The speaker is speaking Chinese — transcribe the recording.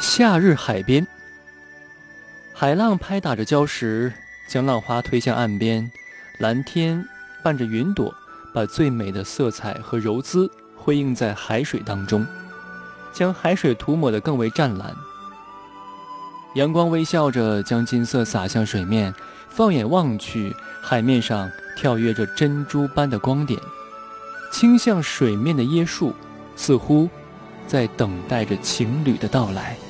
夏日海边，海浪拍打着礁石，将浪花推向岸边，蓝天伴着云朵，把最美的色彩和柔姿辉映在海水当中，将海水涂抹得更为湛蓝。阳光微笑着将金色洒向水面，放眼望去，海面上跳跃着珍珠般的光点，倾向水面的椰树似乎在等待着情侣的到来。